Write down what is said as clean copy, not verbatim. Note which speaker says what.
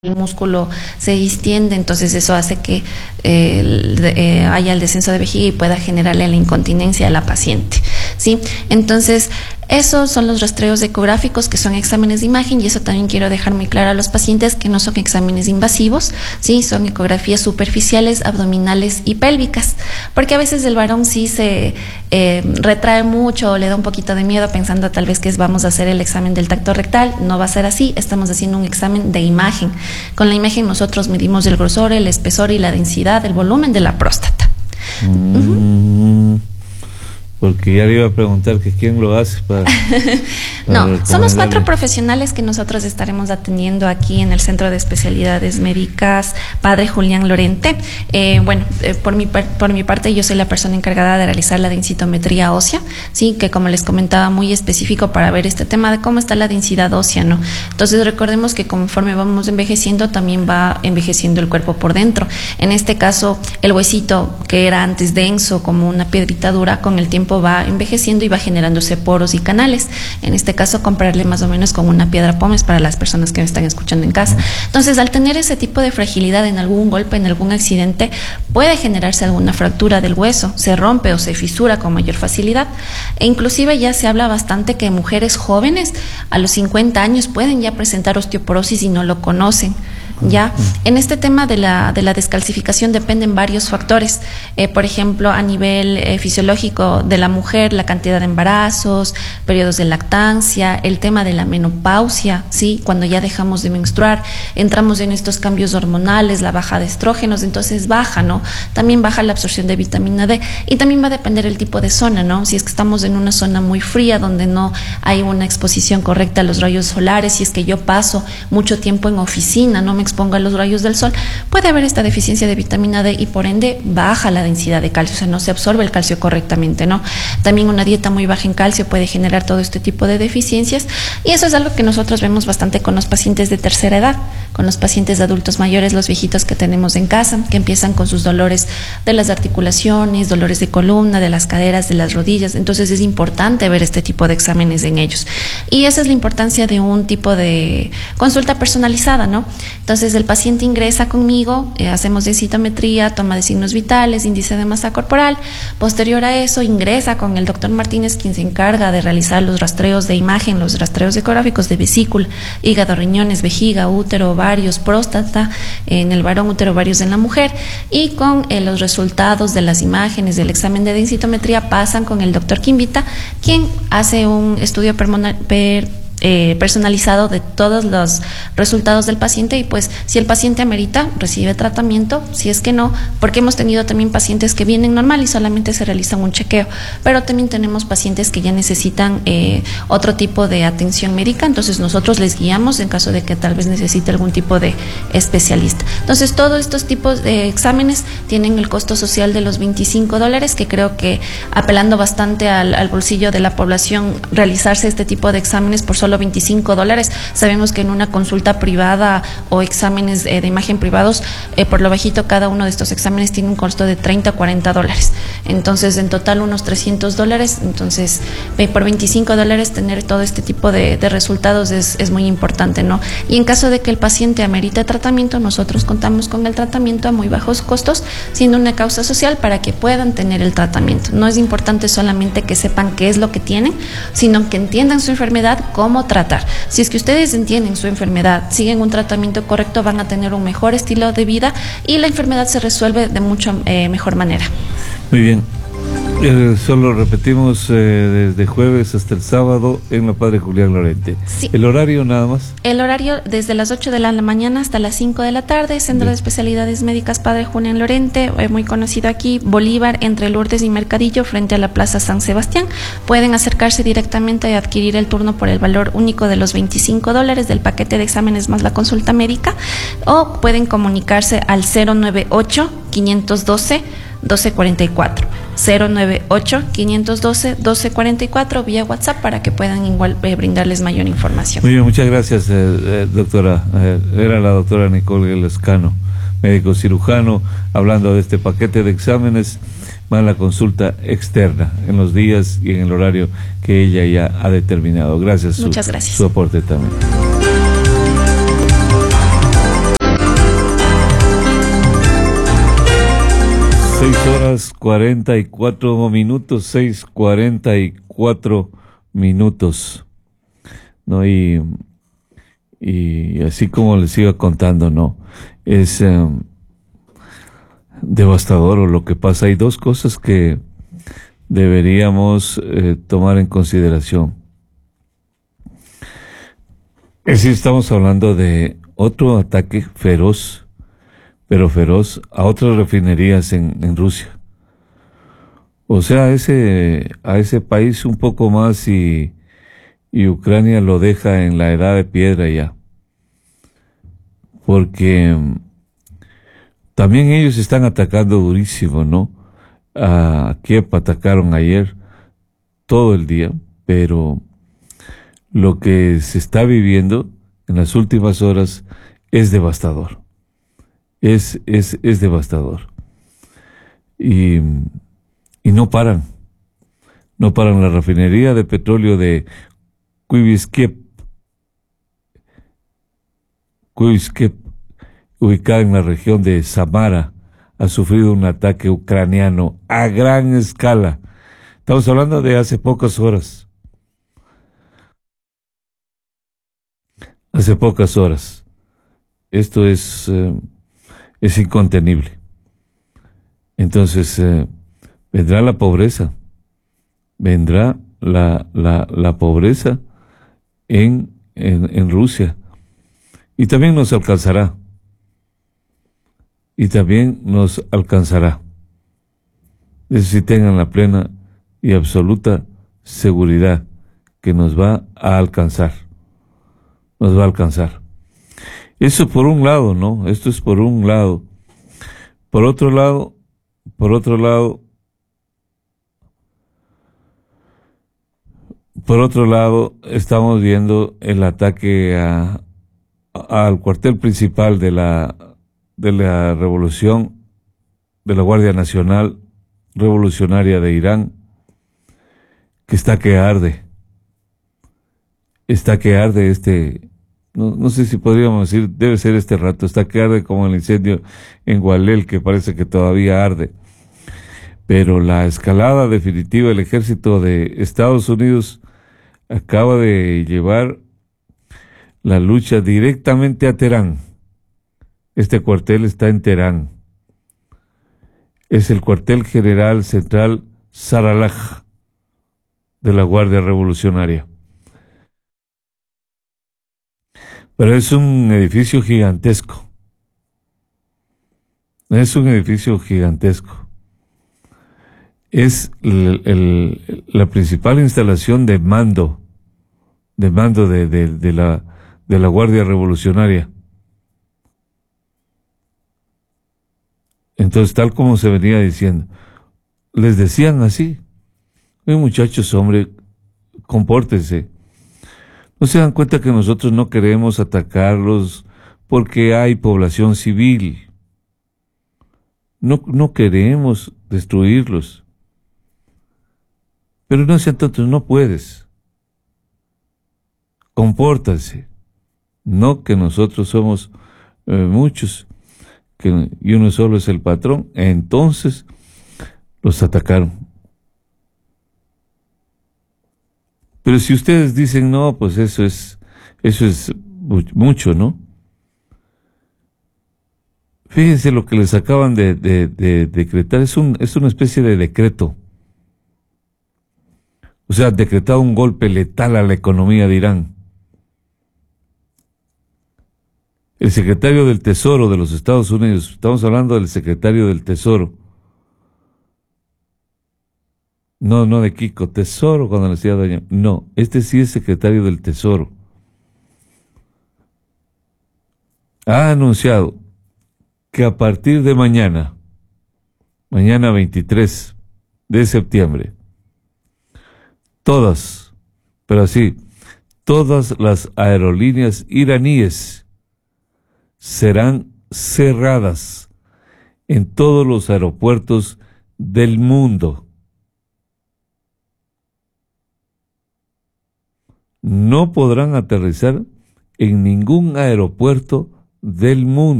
Speaker 1: el músculo se distiende, entonces eso hace que haya el descenso de vejiga y pueda generarle la incontinencia a la paciente, ¿sí? Entonces, esos son los rastreos ecográficos, que son exámenes de imagen, y eso también quiero dejar muy claro a los pacientes que no son exámenes invasivos, ¿sí? Son ecografías superficiales, abdominales y pélvicas, porque a veces el varón sí se retrae mucho o le da un poquito de miedo pensando tal vez que vamos a hacer el examen del tracto rectal. No va a ser así, estamos haciendo un examen de imagen. Con la imagen nosotros medimos el grosor, el espesor y la densidad, el volumen de la próstata.
Speaker 2: Porque ya le iba a preguntar que quién lo hace para
Speaker 1: No, somos 4 profesionales que nosotros estaremos atendiendo aquí en el Centro de Especialidades Médicas Padre Julián Lorente. Por mi parte, yo soy la persona encargada de realizar la densitometría ósea, sí, que como les comentaba, muy específico para ver este tema de cómo está la densidad ósea, ¿no? Entonces recordemos que conforme vamos envejeciendo, también va envejeciendo el cuerpo por dentro. En este caso, el huesito, que era antes denso como una piedrita dura, con el tiempo va envejeciendo y va generándose poros y canales. En este caso, compararle más o menos con una piedra pómez para las personas que me están escuchando en casa. Entonces, al tener ese tipo de fragilidad en algún golpe, en algún accidente, puede generarse alguna fractura del hueso, se rompe o se fisura con mayor facilidad. E inclusive ya se habla bastante que mujeres jóvenes a los 50 años pueden ya presentar osteoporosis y no lo conocen. Ya, en este tema de la descalcificación dependen varios factores. Por ejemplo, a nivel fisiológico de la mujer, la cantidad de embarazos, periodos de lactancia, el tema de la menopausia, ¿sí? Cuando ya dejamos de menstruar, entramos en estos cambios hormonales, la baja de estrógenos, entonces baja, ¿no? También baja la absorción de vitamina D, y también va a depender el tipo de zona, ¿no? Si es que estamos en una zona muy fría donde no hay una exposición correcta a los rayos solares, si es que yo paso mucho tiempo en oficina, no me exponga a los rayos del sol, puede haber esta deficiencia de vitamina D y por ende baja la densidad de calcio, o sea, no se absorbe el calcio correctamente, ¿no? También una dieta muy baja en calcio puede generar todo este tipo de deficiencias, y eso es algo que nosotros vemos bastante con los pacientes de tercera edad, con los pacientes adultos mayores, los viejitos que tenemos en casa, que empiezan con sus dolores de las articulaciones, dolores de columna, de las caderas, de las rodillas. Entonces es importante ver este tipo de exámenes en ellos, y esa es la importancia de un tipo de consulta personalizada, ¿no? Entonces el paciente ingresa conmigo, hacemos densitometría, toma de signos vitales, índice de masa corporal. Posterior a eso ingresa con el doctor Martínez, quien se encarga de realizar los rastreos de imagen, los rastreos ecográficos de vesícula, hígado, riñones, vejiga, útero, ovarios, próstata en el varón, útero, ovarios en la mujer, y con los resultados de las imágenes del examen de densitometría pasan con el doctor Quimbita, quien hace un estudio personalizado de todos los resultados del paciente, y pues si el paciente amerita, recibe tratamiento. Si es que no, porque hemos tenido también pacientes que vienen normal y solamente se realizan un chequeo, pero también tenemos pacientes que ya necesitan otro tipo de atención médica, entonces nosotros les guiamos en caso de que tal vez necesite algún tipo de especialista. Entonces todos estos tipos de exámenes tienen el costo social de los $25, que creo que, apelando bastante al bolsillo de la población, realizarse este tipo de exámenes por solo $25. Sabemos que en una consulta privada o exámenes de imagen privados, por lo bajito, cada uno de estos exámenes tiene un costo de $30 a $40. Entonces, en total unos $300. Entonces, por $25 tener todo este tipo de resultados es muy importante, ¿no? Y en caso de que el paciente amerite tratamiento, nosotros contamos con el tratamiento a muy bajos costos, siendo una causa social para que puedan tener el tratamiento. No es importante solamente que sepan qué es lo que tienen, sino que entiendan su enfermedad, cómo tratar. Si es que ustedes entienden su enfermedad, siguen un tratamiento correcto, van a tener un mejor estilo de vida y la enfermedad se resuelve de mucho mejor manera.
Speaker 2: Muy bien. Solo repetimos, desde jueves hasta el sábado en la Padre Julián Lorente.
Speaker 1: Sí.
Speaker 2: ¿El horario nada más?
Speaker 1: El horario desde las 8 de la mañana hasta las 5 de la tarde, Centro de Especialidades Médicas Padre Julián Lorente, muy conocido aquí, Bolívar, entre Lourdes y Mercadillo, frente a la Plaza San Sebastián. Pueden acercarse directamente y adquirir el turno por el valor único de los $25 del paquete de exámenes más la consulta médica, o pueden comunicarse al 098-512-1244. 098-512-1244 vía WhatsApp para que puedan igual brindarles mayor información.
Speaker 2: Muy bien, muchas gracias, doctora. Era la doctora Nicole Lescano, médico cirujano, hablando de este paquete de exámenes más la consulta externa en los días y en el horario que ella ya ha determinado. Gracias.
Speaker 1: Muchas gracias.
Speaker 2: Su aporte también. 6:44, 6:44, ¿no? Y así como les iba contando, ¿no? Es devastador lo que pasa. Hay dos cosas que deberíamos tomar en consideración. Es decir, estamos hablando de otro ataque feroz, pero feroz, a otras refinerías en Rusia. O sea, a ese país un poco más y Ucrania lo deja en la edad de piedra ya. Porque también ellos están atacando durísimo, ¿no? A Kiev atacaron ayer todo el día, pero lo que se está viviendo en las últimas horas es devastador. Es devastador. Y no paran. No paran. La refinería de petróleo de Kuivyshkev, ubicada en la región de Samara, ha sufrido un ataque ucraniano a gran escala. Estamos hablando de hace pocas horas. Hace pocas horas. Esto es incontenible. Entonces, vendrá la pobreza. Vendrá la pobreza en Rusia. Y también nos alcanzará. Y también nos alcanzará. Es decir, tengan la plena y absoluta seguridad que nos va a alcanzar. Nos va a alcanzar. Eso por un lado, ¿no? Esto es por un lado. Por otro lado, estamos viendo el ataque al cuartel principal de la revolución, de la Guardia Nacional Revolucionaria de Irán, que está que arde. Está que arde no sé si podríamos decir, debe ser este rato, está que arde como el incendio en Gualel, que parece que todavía arde. Pero la escalada definitiva del ejército de Estados Unidos acaba de llevar la lucha directamente a Teherán. Este cuartel está en Teherán. Es el cuartel general central Saralaj de la Guardia Revolucionaria. Pero es un edificio gigantesco. Es un edificio gigantesco. Es la principal instalación de mando de la Guardia Revolucionaria. Entonces, tal como se venía diciendo, les decían así: muchachos, hombre, compórtense. ¿No se dan cuenta que nosotros no queremos atacarlos porque hay población civil? No queremos destruirlos. Pero no sean tontos, no puedes. Compórtense. No que nosotros somos muchos y uno solo es el patrón. Entonces los atacaron. Pero si ustedes dicen no, pues eso es mucho, ¿no? Fíjense lo que les acaban de decretar, es una especie de decreto. O sea, decretado un golpe letal a la economía de Irán. El secretario del Tesoro de los Estados Unidos, estamos hablando del secretario del Tesoro, no de Kiko, Tesoro cuando le decía daño, no, este sí es secretario del Tesoro, ha anunciado que a partir de mañana 23 de septiembre, todas las aerolíneas iraníes serán cerradas en todos los aeropuertos del mundo. No podrán aterrizar en ningún aeropuerto del mundo.